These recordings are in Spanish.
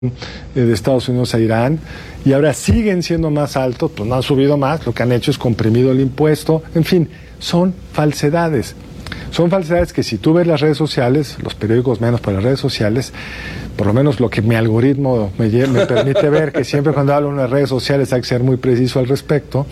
de Estados Unidos a Irán, y ahora siguen siendo más altos, pues no han subido más, lo que han hecho es comprimido el impuesto, en fin, son falsedades. Son falsedades que si tú ves las redes sociales, los periódicos menos, pero las redes sociales, por lo menos lo que mi algoritmo me permite ver, que siempre cuando hablo en las redes sociales hay que ser muy preciso al respecto,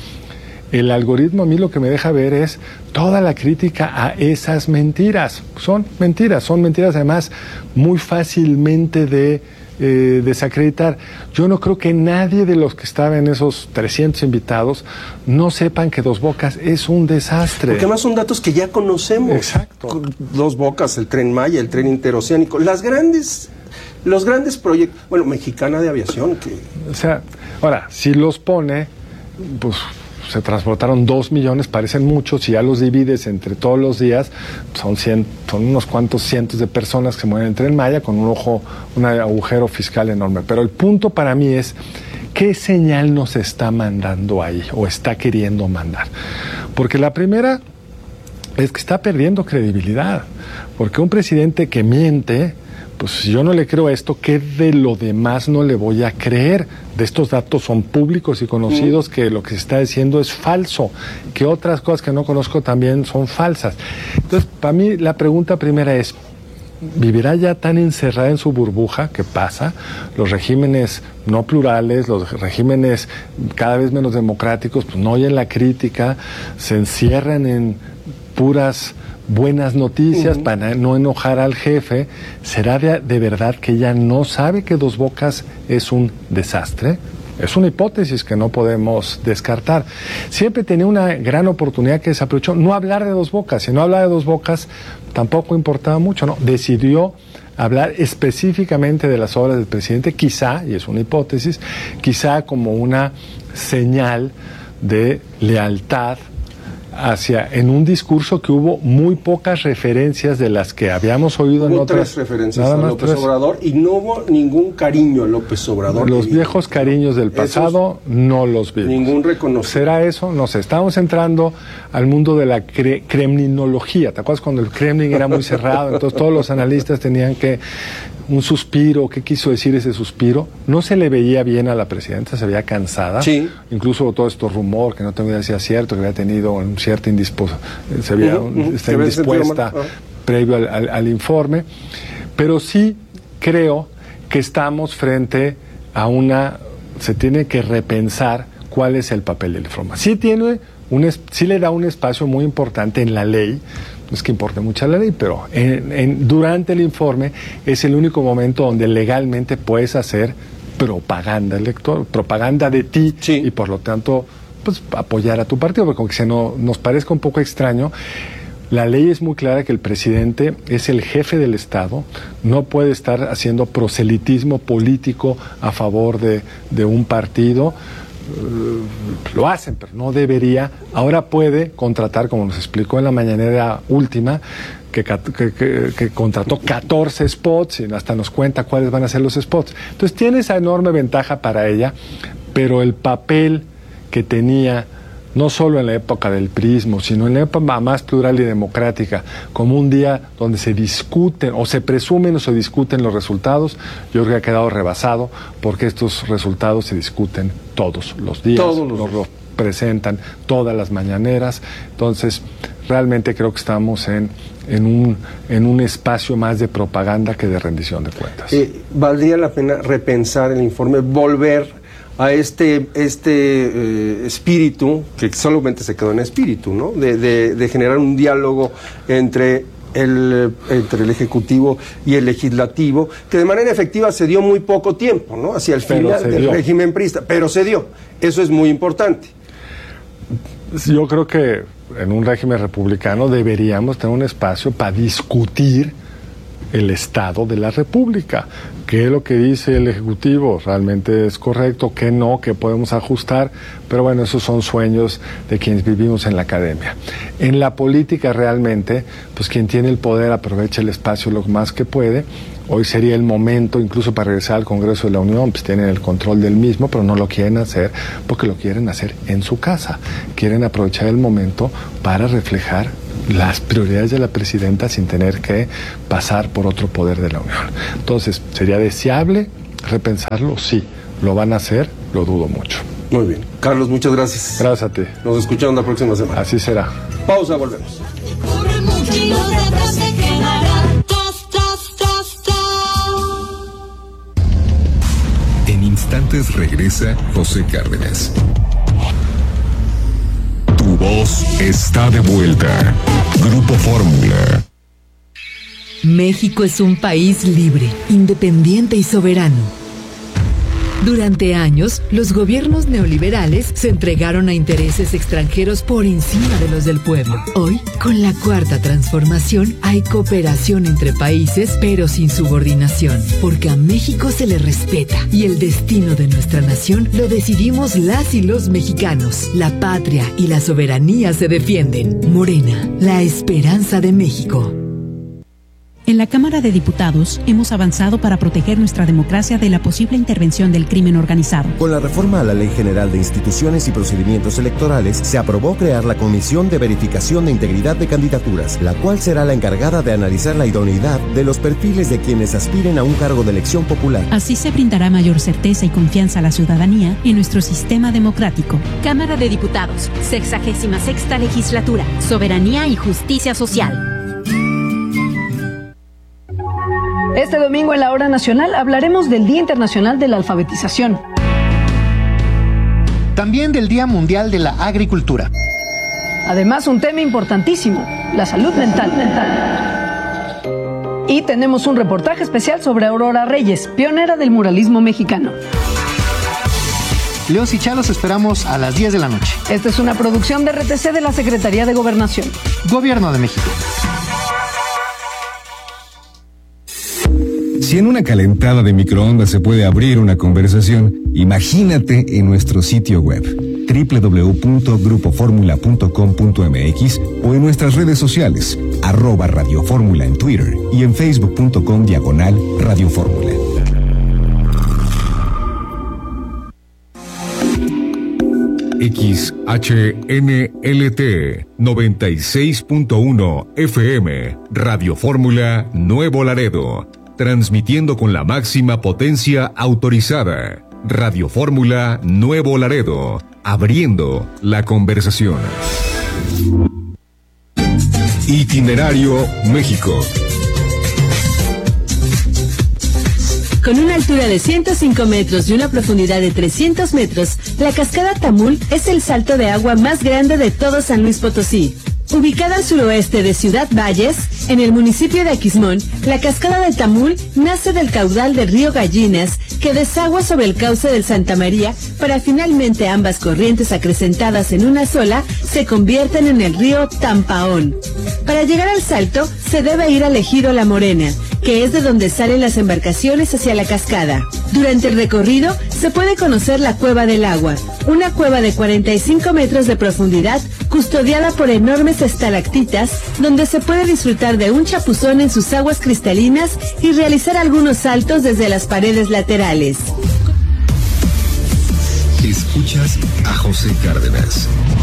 el algoritmo a mí lo que me deja ver es toda la crítica a esas mentiras. Son mentiras además muy fácilmente de desacreditar. Yo no creo que nadie de los que estaban en esos 300 invitados no sepan que Dos Bocas es un desastre. Porque además son datos que ya conocemos. Exacto. Dos Bocas, el Tren Maya, el tren interoceánico, los grandes proyectos, bueno, Mexicana de Aviación. O sea, ahora, si los pone, pues se transportaron 2 millones, parecen muchos, si ya los divides entre todos los días, son unos cuantos cientos de personas que se mueven en el Tren Maya con un agujero fiscal enorme. Pero el punto para mí es, ¿qué señal nos está mandando ahí o está queriendo mandar? Porque la primera es que está perdiendo credibilidad, porque un presidente que miente, pues si yo no le creo esto, ¿qué de lo demás no le voy a creer? De estos datos son públicos y conocidos que lo que se está diciendo es falso, que otras cosas que no conozco también son falsas. Entonces, para mí la pregunta primera es, ¿vivirá ya tan encerrada en su burbuja? ¿Qué pasa? Los regímenes no plurales, los regímenes cada vez menos democráticos, pues no oyen la crítica, se encierran en puras buenas noticias para no enojar al jefe. ¿Será de verdad que ella no sabe que Dos Bocas es un desastre? Es una hipótesis que no podemos descartar. Siempre tenía una gran oportunidad que desaprovechó, no hablar de Dos Bocas. Si no hablaba de Dos Bocas, tampoco importaba mucho, ¿no? Decidió hablar específicamente de las obras del presidente, quizá, y es una hipótesis, quizá como una señal de lealtad en un discurso que hubo muy pocas referencias de las que habíamos oído en otras. 3 referencias a López Obrador y no hubo ningún cariño a López Obrador. Los viejos cariños del pasado no los vimos. Ningún reconocimiento. ¿Será eso? No sé. Estamos entrando al mundo de la kremlinología. ¿Te acuerdas cuando el Kremlin era muy cerrado? Entonces todos los analistas tenían que un suspiro. ¿Qué quiso decir ese suspiro? No se le veía bien a la presidenta, se veía cansada. Sí. Incluso todo esto rumor, que no tengo idea si era cierto, que había tenido un cierta se veía indispuesta previo al informe. Pero sí creo que estamos frente a se tiene que repensar cuál es el papel del Informa. Sí le da un espacio muy importante en la ley. No es que importe mucho la ley, pero durante el informe es el único momento donde legalmente puedes hacer propaganda electoral, propaganda de ti, sí, y por lo tanto pues apoyar a tu partido, porque aunque nos parezca un poco extraño, la ley es muy clara que el presidente es el jefe del Estado, no puede estar haciendo proselitismo político a favor de un partido. Lo hacen, pero no debería. Ahora puede contratar, como nos explicó en la mañanera última, que contrató 14 spots y hasta nos cuenta cuáles van a ser los spots. Entonces tiene esa enorme ventaja para ella, pero el papel que tenía, no solo en la época del priismo, sino en la época más plural y democrática, como un día donde se discuten, o se presumen o se discuten los resultados, yo creo que ha quedado rebasado, porque estos resultados se discuten todos los días, los presentan todas las mañaneras. Entonces, realmente creo que estamos en un espacio más de propaganda que de rendición de cuentas. Valdría la pena repensar el informe, volver a este espíritu, que solamente se quedó en espíritu, ¿no? De generar un diálogo entre el Ejecutivo y el Legislativo, que de manera efectiva se dio muy poco tiempo, ¿no? Hacia el final del régimen priista, pero se dio. Eso es muy importante. Yo creo que en un régimen republicano deberíamos tener un espacio para discutir el Estado de la República. ¿Qué es lo que dice el Ejecutivo? ¿Realmente es correcto? ¿Qué no? ¿Qué podemos ajustar? Pero bueno, esos son sueños de quienes vivimos en la academia. En la política realmente, pues quien tiene el poder aprovecha el espacio lo más que puede. Hoy sería el momento incluso para regresar al Congreso de la Unión, pues tienen el control del mismo, pero no lo quieren hacer porque lo quieren hacer en su casa. Quieren aprovechar el momento para reflejar las prioridades de la presidenta sin tener que pasar por otro poder de la Unión. Entonces, sería deseable repensarlo, sí. ¿Lo van a hacer? Lo dudo mucho. Muy bien. Carlos, muchas gracias. Gracias a ti. Nos escuchamos la próxima semana. Así será. Pausa, volvemos. En instantes regresa José Cárdenas. Tu voz está de vuelta. Grupo Fórmula. México es un país libre, independiente y soberano. Durante años, los gobiernos neoliberales se entregaron a intereses extranjeros por encima de los del pueblo. Hoy, con la Cuarta Transformación, hay cooperación entre países, pero sin subordinación, porque a México se le respeta y el destino de nuestra nación lo decidimos las y los mexicanos. La patria y la soberanía se defienden. Morena, la esperanza de México. En la Cámara de Diputados hemos avanzado para proteger nuestra democracia de la posible intervención del crimen organizado. Con la reforma a la Ley General de Instituciones y Procedimientos Electorales, se aprobó crear la Comisión de Verificación de Integridad de Candidaturas, la cual será la encargada de analizar la idoneidad de los perfiles de quienes aspiren a un cargo de elección popular. Así se brindará mayor certeza y confianza a la ciudadanía en nuestro sistema democrático. Cámara de Diputados, 66ª Legislatura, Soberanía y Justicia Social. Este domingo en la Hora Nacional hablaremos del Día Internacional de la Alfabetización. También del Día Mundial de la Agricultura. Además, un tema importantísimo, la salud mental. Y tenemos un reportaje especial sobre Aurora Reyes, pionera del muralismo mexicano. Leos y Chalos esperamos a las 10 de la noche. Esta es una producción de RTC de la Secretaría de Gobernación. Gobierno de México. Si en una calentada de microondas se puede abrir una conversación, imagínate en nuestro sitio web www.grupoformula.com.mx o en nuestras redes sociales @Radio Fórmula en Twitter y en facebook.com/Radio Fórmula. XHNLT 96.1 FM Radio Fórmula Nuevo Laredo. Transmitiendo con la máxima potencia autorizada. Radio Fórmula Nuevo Laredo. Abriendo la conversación. Itinerario México. Con una altura de 105 metros y una profundidad de 300 metros, la cascada Tamul es el salto de agua más grande de todo San Luis Potosí. Ubicada al suroeste de Ciudad Valles, en el municipio de Aquismón, la cascada del Tamul nace del caudal del río Gallinas, que desagua sobre el cauce del Santa María, para finalmente ambas corrientes acrecentadas en una sola, se convierten en el río Tampaón. Para llegar al salto, se debe ir al ejido La Morena, que es de donde salen las embarcaciones hacia la cascada. Durante el recorrido, se puede conocer la Cueva del Agua, una cueva de 45 metros de profundidad, custodiada por enormes estalactitas, donde se puede disfrutar de un chapuzón en sus aguas cristalinas y realizar algunos saltos desde las paredes laterales. Escuchas a José Cárdenas.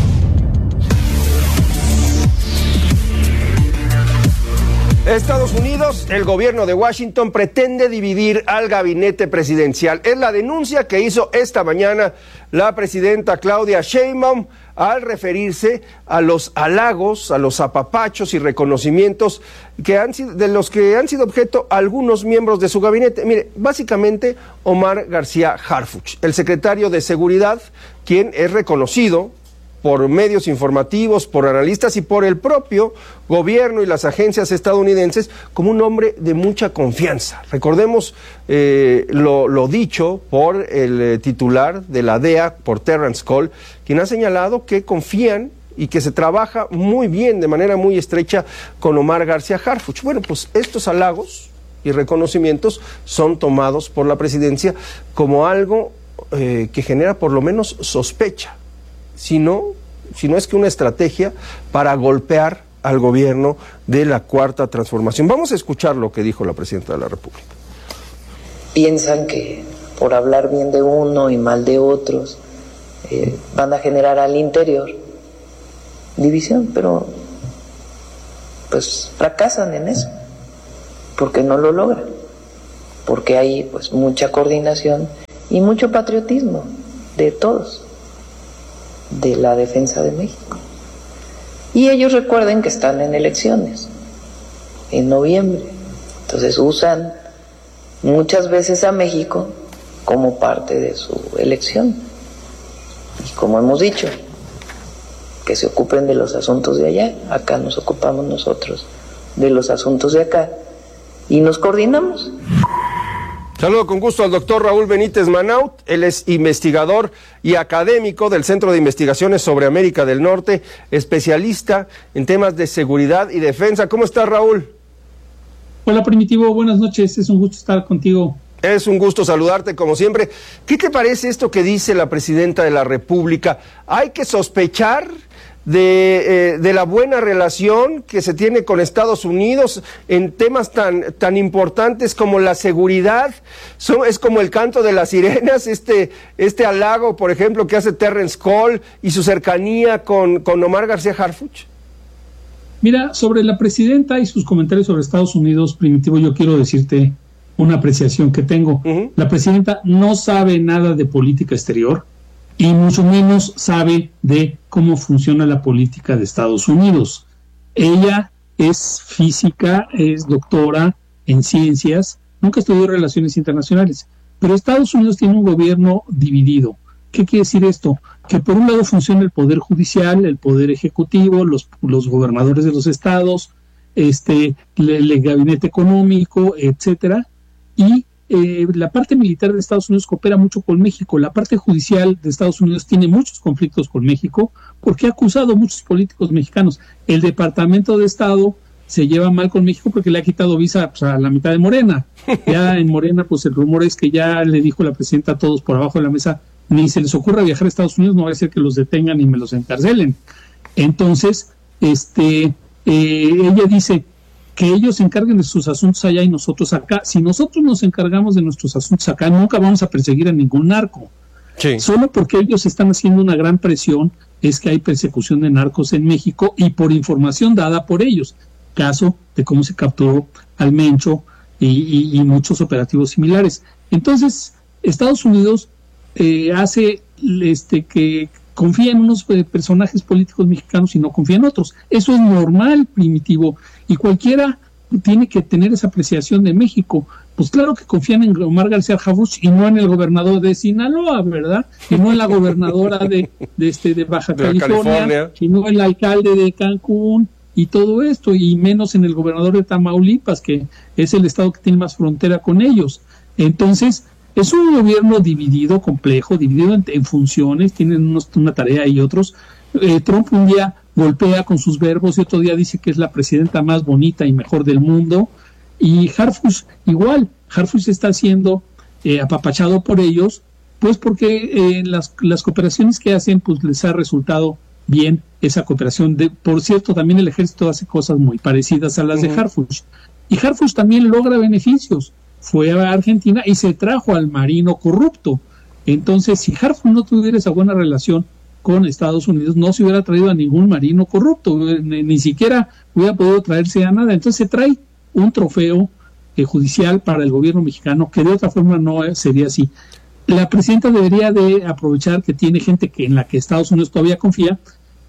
Estados Unidos, el gobierno de Washington pretende dividir al gabinete presidencial. Es la denuncia que hizo esta mañana la presidenta Claudia Sheinbaum al referirse a los halagos, a los apapachos y reconocimientos de los que han sido objeto algunos miembros de su gabinete. Mire, básicamente Omar García Harfuch, el secretario de Seguridad, quien es reconocido por medios informativos, por analistas y por el propio gobierno y las agencias estadounidenses como un hombre de mucha confianza. Recordemos lo dicho por el titular de la DEA, por Terrence Cole, quien ha señalado que confían y que se trabaja muy bien, de manera muy estrecha, con Omar García Harfuch. Bueno, pues estos halagos y reconocimientos son tomados por la presidencia como algo que genera por lo menos sospecha. Si no es que una estrategia para golpear al gobierno de la Cuarta Transformación. Vamos a escuchar lo que dijo la presidenta de la República. Piensan que por hablar bien de uno y mal de otros van a generar al interior división, pero pues fracasan en eso, porque no lo logran. porque hay pues mucha coordinación y mucho patriotismo de todos, de la defensa de México. Y ellos recuerden que están en elecciones, en noviembre, entonces usan muchas veces a México como parte de su elección. Y como hemos dicho, que se ocupen de los asuntos de allá, acá nos ocupamos nosotros de los asuntos de acá y nos coordinamos. Saludo con gusto al doctor Raúl Benítez Manaut. Él es investigador y académico del Centro de Investigaciones sobre América del Norte, especialista en temas de seguridad y defensa. ¿Cómo estás, Raúl? Hola, Primitivo, buenas noches, es un gusto estar contigo. Es un gusto saludarte como siempre. ¿Qué te parece esto que dice la presidenta de la República? ¿Hay que sospechar de la buena relación que se tiene con Estados Unidos en temas tan importantes como la seguridad? Es como el canto de las sirenas, este halago, por ejemplo, que hace Terrence Cole y su cercanía con Omar García Harfuch. Mira, sobre la presidenta y sus comentarios sobre Estados Unidos, Primitivo, yo quiero decirte una apreciación que tengo. La presidenta no sabe nada de política exterior y mucho menos sabe de cómo funciona la política de Estados Unidos. Ella es física, es doctora en ciencias, nunca estudió relaciones internacionales, pero Estados Unidos tiene un gobierno dividido. ¿Qué quiere decir esto? Que por un lado funciona el poder judicial, el poder ejecutivo, los gobernadores de los estados, el gabinete económico, etcétera, y la parte militar de Estados Unidos coopera mucho con México. La parte judicial de Estados Unidos tiene muchos conflictos con México porque ha acusado a muchos políticos mexicanos. El Departamento de Estado se lleva mal con México porque le ha quitado visa pues, a la mitad de Morena. Ya en Morena, pues el rumor es que ya le dijo la presidenta a todos por abajo de la mesa, ni se les ocurra viajar a Estados Unidos, no va a ser que los detengan y me los encarcelen. Entonces, ella dice que ellos se encarguen de sus asuntos allá y nosotros acá. Si nosotros nos encargamos de nuestros asuntos acá, nunca vamos a perseguir a ningún narco. Sí. Solo porque ellos están haciendo una gran presión es que hay persecución de narcos en México y por información dada por ellos. Caso de cómo se capturó al Mencho y muchos operativos similares. Entonces, Estados Unidos hace que confía en unos personajes políticos mexicanos y no confía en otros. Eso es normal, Primitivo, y cualquiera tiene que tener esa apreciación de México. Pues claro que confían en Omar García Harfuch y no en el gobernador de Sinaloa, ¿verdad? Y no en la gobernadora de Baja California, y no en el alcalde de Cancún y todo esto, y menos en el gobernador de Tamaulipas, que es el estado que tiene más frontera con ellos. Entonces, es un gobierno dividido, complejo, dividido en funciones, tienen una tarea y otros. Trump un día golpea con sus verbos y otro día dice que es la presidenta más bonita y mejor del mundo. Y Harfuch igual, Harfuch está siendo apapachado por ellos, pues porque las cooperaciones que hacen, pues les ha resultado bien esa cooperación. Por cierto, también el ejército hace cosas muy parecidas a las de Harfuch. Y Harfuch también logra beneficios. Fue a Argentina y se trajo al marino corrupto. Entonces, si Harfuch no tuviera esa buena relación con Estados Unidos, no se hubiera traído a ningún marino corrupto, ni siquiera hubiera podido traerse a nada. Entonces se trae un trofeo judicial para el gobierno mexicano, que de otra forma no sería así. La presidenta debería de aprovechar que tiene gente en la que Estados Unidos todavía confía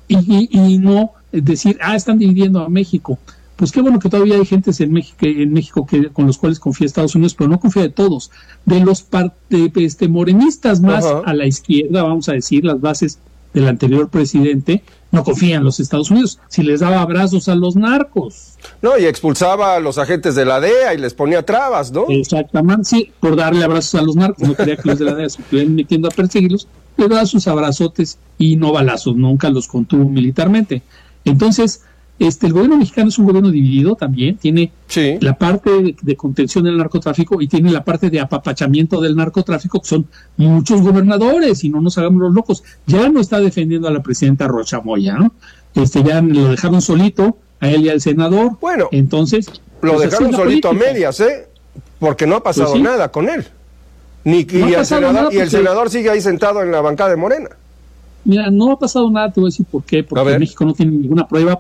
y no decir, están dividiendo a México. Pues qué bueno que todavía hay gentes en México con los cuales confía Estados Unidos, pero no confía de todos. De los morenistas más a la izquierda, vamos a decir, las bases del anterior presidente, no confían en los Estados Unidos. Si les daba abrazos a los narcos. No, y expulsaba a los agentes de la DEA y les ponía trabas, ¿no? Exactamente, sí, por darle abrazos a los narcos. No quería que los de la DEA se estuvieran metiendo a perseguirlos, le daba sus abrazotes y no balazos, nunca los contuvo militarmente. Entonces, el gobierno mexicano es un gobierno dividido también, tiene la parte de contención del narcotráfico y tiene la parte de apapachamiento del narcotráfico, que son muchos gobernadores, y no nos hagamos los locos. Ya no está defendiendo a la presidenta Rocha Moya, ¿no? Ya lo dejaron solito, a él y al senador. Bueno, entonces lo dejaron solito a medias, porque no ha pasado nada con él. El senador sigue ahí sentado en la bancada de Morena. Mira, no ha pasado nada, te voy a decir por qué, porque México no tiene ninguna prueba, porque no investigan, y entonces no los quieren mandar a Estados Unidos porque sería pues, un acto de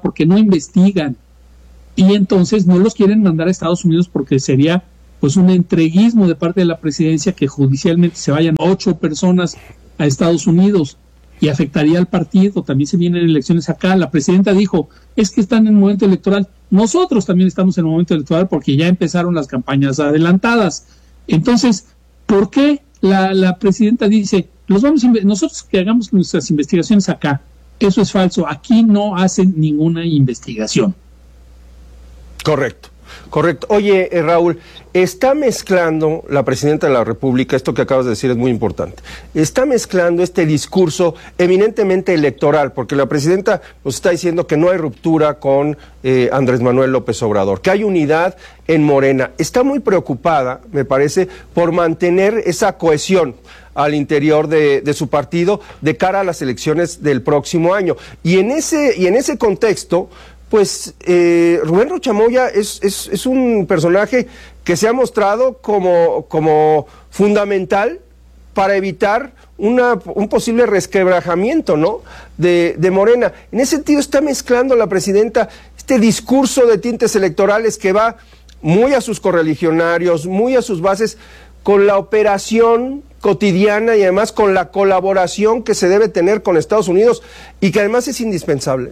pues un entreguismo de parte de la presidencia que judicialmente se vayan 8 personas a Estados Unidos y afectaría al partido. También se vienen elecciones acá. La presidenta dijo, es que están en el momento electoral. Nosotros también estamos en el momento electoral porque ya empezaron las campañas adelantadas. Entonces, ¿por qué la presidenta dice, nosotros que hagamos nuestras investigaciones acá? Eso es falso. Aquí no hacen ninguna investigación. Correcto. Oye, Raúl, está mezclando la presidenta de la República, esto que acabas de decir es muy importante, está mezclando este discurso eminentemente electoral, porque la presidenta nos está diciendo que no hay ruptura con Andrés Manuel López Obrador, que hay unidad en Morena. Está muy preocupada, me parece, por mantener esa cohesión al interior de su partido de cara a las elecciones del próximo año. Y en ese contexto, pues Rubén Rocha Moya es un personaje que se ha mostrado como fundamental para evitar un posible resquebrajamiento, ¿no?, de Morena. En ese sentido está mezclando la presidenta este discurso de tintes electorales que va muy a sus correligionarios, muy a sus bases, con la operación cotidiana y además con la colaboración que se debe tener con Estados Unidos y que además es indispensable.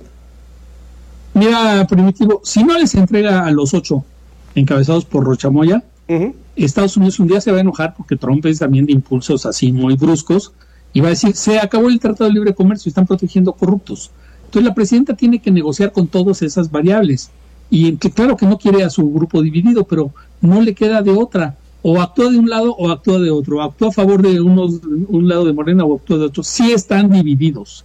Mira, Primitivo, si no les entrega a los 8 encabezados por Rocha Moya, Estados Unidos un día se va a enojar porque Trump es también de impulsos así muy bruscos y va a decir, se acabó el Tratado de Libre Comercio y están protegiendo corruptos. Entonces la presidenta tiene que negociar con todas esas variables y que claro que no quiere a su grupo dividido, pero no le queda de otra. O actúa de un lado o actúa de otro, actúa a favor de un lado de Morena o actúa de otro. Sí están divididos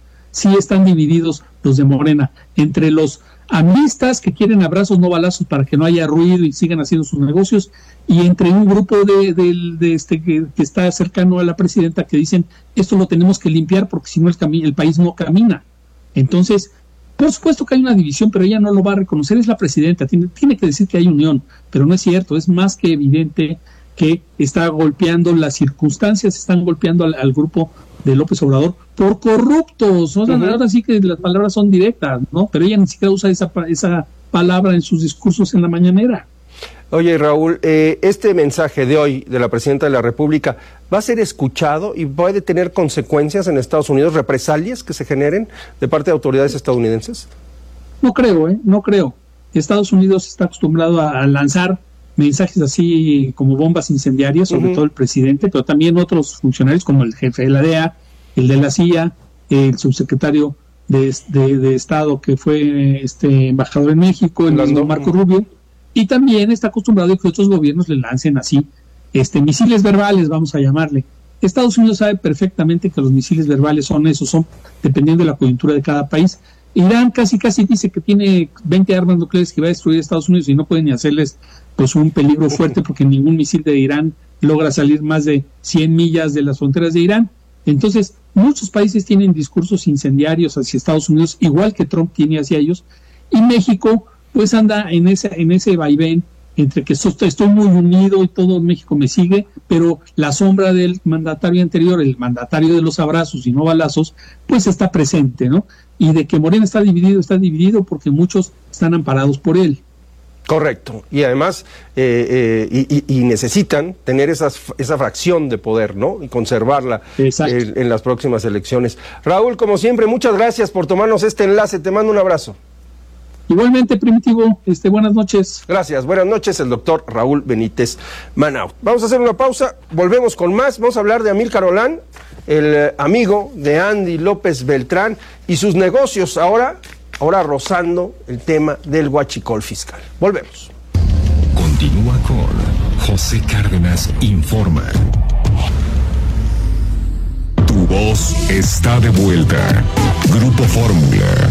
los de Morena, entre los ambistas que quieren abrazos no balazos para que no haya ruido y sigan haciendo sus negocios, y entre un grupo que está cercano a la presidenta que dicen esto lo tenemos que limpiar porque si no el país no camina. Entonces, por supuesto que hay una división, pero ella no lo va a reconocer, es la presidenta, tiene que decir que hay unión, pero no es cierto, es más que evidente que está golpeando, las circunstancias están golpeando al grupo de López Obrador por corruptos, ¿no? Ahora sí que las palabras son directas, ¿no? Pero ella ni siquiera usa esa palabra en sus discursos en la mañanera. Oye, Raúl, este mensaje de hoy de la presidenta de la República va a ser escuchado y puede tener consecuencias en Estados Unidos, represalias que se generen de parte de autoridades estadounidenses. No creo. Estados Unidos está acostumbrado a lanzar mensajes así como bombas incendiarias, sobre todo el presidente, pero también otros funcionarios como el jefe de la DEA, el de la CIA, el subsecretario de Estado que fue embajador en México, el mismo Marco Rubio, y también está acostumbrado a que otros gobiernos le lancen así misiles verbales, vamos a llamarle. Estados Unidos sabe perfectamente que los misiles verbales son dependiendo de la coyuntura de cada país. Irán casi dice que tiene 20 armas nucleares que va a destruir Estados Unidos y no pueden ni hacerles pues un peligro fuerte porque ningún misil de Irán logra salir más de 100 millas de las fronteras de Irán. Entonces, muchos países tienen discursos incendiarios hacia Estados Unidos, igual que Trump tiene hacia ellos, y México pues anda en ese vaivén entre que estoy muy unido y todo México me sigue, pero la sombra del mandatario anterior, el mandatario de los abrazos y no balazos, pues está presente, ¿no? Y de que Morena está dividido porque muchos están amparados por él. Correcto, y además y necesitan tener esa fracción de poder, ¿no? Y conservarla en las próximas elecciones. Raúl, como siempre, muchas gracias por tomarnos este enlace, te mando un abrazo. Igualmente, Primitivo, buenas noches. Gracias, buenas noches, el doctor Raúl Benítez Manaut. Vamos a hacer una pausa, volvemos con más, vamos a hablar de Amílcar Olán, el amigo de Andy López Beltrán y sus negocios ahora rozando el tema del huachicol fiscal. Volvemos. Continúa con José Cárdenas Informa. Tu voz está de vuelta. Grupo Fórmula.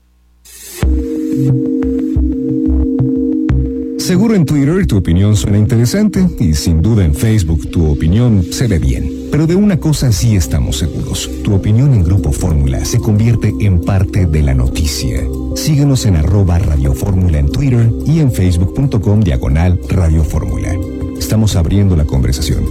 Seguro en Twitter tu opinión suena interesante y sin duda en Facebook tu opinión se ve bien. Pero de una cosa sí estamos seguros. Tu opinión en Grupo Fórmula se convierte en parte de la noticia. Síguenos en @Radio Fórmula en Twitter y en facebook.com/Radio Fórmula. Estamos abriendo la conversación.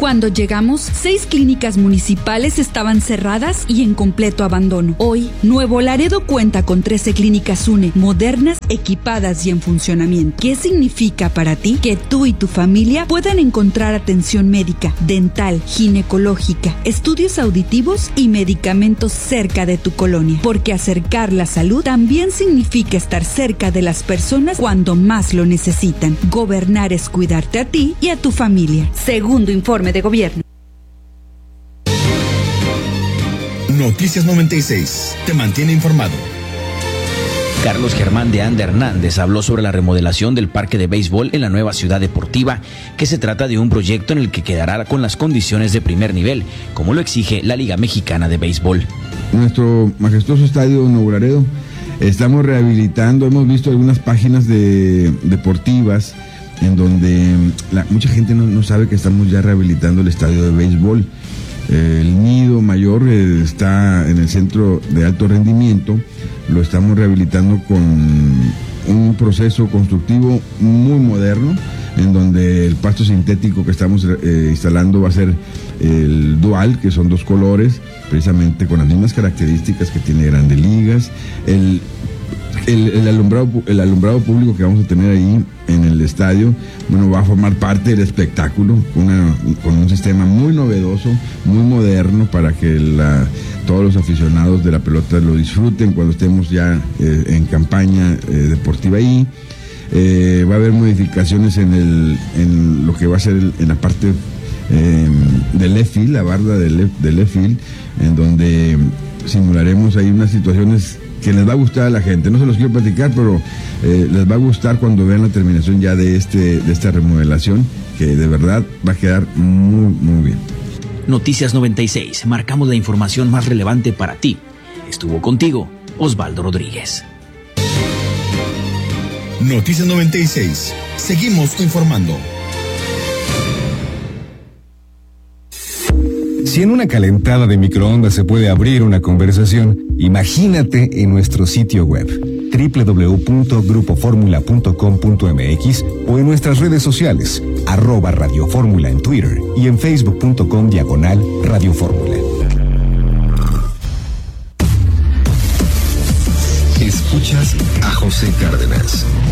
Cuando llegamos, 6 clínicas municipales estaban cerradas y en completo abandono. Hoy, Nuevo Laredo cuenta con 13 clínicas UNE, modernas, equipadas y en funcionamiento. ¿Qué significa para ti que tú y tu familia puedan encontrar atención médica, dental, ginecológica, estudios auditivos y medicamentos cerca de tu colonia? Porque acercar la salud también significa estar cerca de las personas cuando más lo necesitan. Gobernar es cuidarte a ti y a tu familia. Segundo informe de gobierno. Noticias 96. Te mantiene informado. Carlos Germán de Anda Hernández habló sobre la remodelación del parque de béisbol en la nueva ciudad deportiva, que se trata de un proyecto en el que quedará con las condiciones de primer nivel, como lo exige la Liga Mexicana de Béisbol. Nuestro majestuoso estadio Nuevo Laredo, estamos rehabilitando, hemos visto algunas páginas deportivas en donde mucha gente no sabe que estamos ya rehabilitando el estadio de béisbol. El nido mayor está en el centro de alto rendimiento, lo estamos rehabilitando con un proceso constructivo muy moderno, en donde el pasto sintético que estamos instalando va a ser el dual, que son 2 colores, precisamente con las mismas características que tiene Grandes Ligas. El alumbrado público que vamos a tener ahí en el estadio, bueno, va a formar parte del espectáculo, con un sistema muy novedoso, muy moderno, para que todos los aficionados de la pelota lo disfruten cuando estemos ya en campaña deportiva ahí. Va a haber modificaciones en lo que va a ser en la parte del left field, la barda del left field, en donde simularemos ahí unas situaciones que les va a gustar a la gente. No se los quiero platicar, pero les va a gustar cuando vean la terminación ya de esta remodelación, que de verdad va a quedar muy, muy bien. Noticias 96. Marcamos la información más relevante para ti. Estuvo contigo Osvaldo Rodríguez. Noticias 96. Seguimos informando. Si en una calentada de microondas se puede abrir una conversación, imagínate en nuestro sitio web www.grupoformula.com.mx o en nuestras redes sociales @Radio Fórmula en Twitter y en facebook.com/Radio Fórmula. Escuchas a José Cárdenas.